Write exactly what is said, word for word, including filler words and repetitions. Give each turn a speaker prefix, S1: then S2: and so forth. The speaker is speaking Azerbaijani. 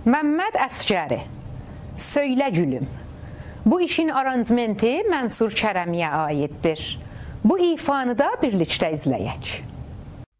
S1: Məmməd Əsgəri, Söylə Gülüm. Bu işin aranjmenti Mənsur Kərəmiyə aiddir. Bu ifanı da birlikdə izləyək.